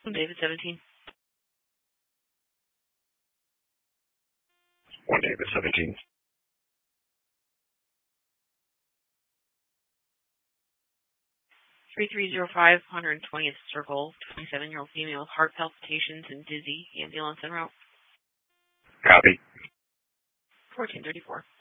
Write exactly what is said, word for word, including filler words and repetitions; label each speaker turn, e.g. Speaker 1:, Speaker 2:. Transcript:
Speaker 1: David seventeen.
Speaker 2: One David seventeen.
Speaker 1: three three zero five, one hundred twentieth Circle, twenty-seven-year-old female with heart palpitations and dizzy. Ambulance en route.
Speaker 2: Copy.
Speaker 1: fourteen thirty-four.